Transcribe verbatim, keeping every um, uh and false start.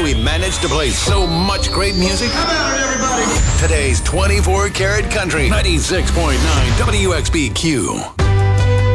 we managed to play so much great music? How about it, everybody? Today's twenty-four karat country, ninety-six point nine W X B Q.